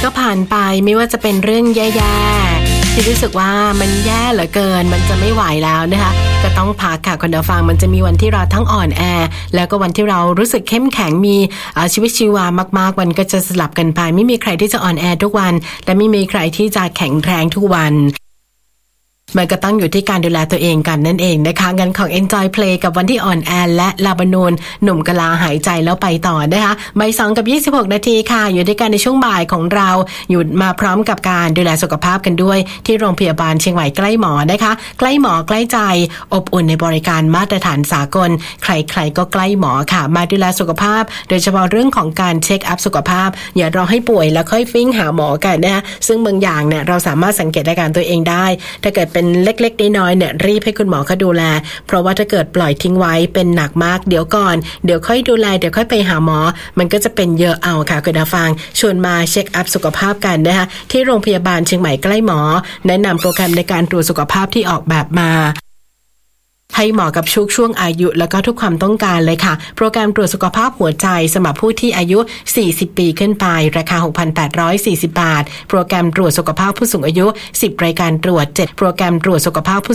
ก็ผ่านไปไม่ว่าจะเป็นเรื่องแย่ๆที่รู้สึกว่ามันแย่เหลือเกินมันจะไม่ไหวแล้วนะคะก็ต้องพักค่ะคุณผู้ฟังมันจะมีวันที่เราทั้งอ่อนแอแล้วก็วันที่เรารู้สึกเข้มแข็งมีชีวิตชีวามากๆวันก็จะสลับกันไปไม่มีใครที่จะอ่อนแอทุกวันและไม่มีใครที่จะแข็งแรงทุกวันมันก็ต้องอยู่ที่การดูแลตัวเองกันนั่นเองนะคะงั้นของ Enjoy Play กับวันที่อ่อนแอและลาบานูนหนุ่มกะลาหายใจแล้วไปต่อนะคะบ่าย 2:26 นาทีค่ะอยู่ด้วยกันในช่วงบ่ายของเราอยู่มาพร้อมกับการดูแลสุขภาพกันด้วยที่โรงพยาบาลเชียงใหม่ใกล้หมอนะคะใกล้หมอใกล้ใจอบอุ่นในบริการมาตรฐานสากลใครๆก็ใกล้หมอค่ะมาดูแลสุขภาพโดยเฉพาะเรื่องของการเช็คอัพสุขภาพอย่ารอให้ป่วยแล้วค่อยฟิ้งหาหมอกันนะคะซึ่งบางอย่างเนี่ยเราสามารถสังเกตอาการตัวเองได้ถ้าเกิดเป็นเล็กๆน้อยๆเนี่ยรีบให้คุณหมอเขาดูแลเพราะว่าถ้าเกิดปล่อยทิ้งไว้เป็นหนักมากเดี๋ยวก่อนเดี๋ยวค่อยดูแลเดี๋ยวค่อยไปหาหมอมันก็จะเป็นเยอะเอาค่ะคุณผู้ฟังชวนมาเช็คอัพสุขภาพกันนะคะที่โรงพยาบาลเชียงใหม่ใกล้หมอแนะนำโปรแกรมในการตรวจสุขภาพที่ออกแบบมาให้เหมาะกับช่วงอายุแล้วก็ทุกความต้องการเลยค่ะโปรแกรมตรวจสุขภาพหัวใจสำหรับผู้ที่อายุ40ปีขึ้นไปราคา 6,840 บาทโปรแกรมตรวจสุขภาพผู้สูงอายุ10รายการตรวจ7โปรแกรมตรวจสุขภาพผู้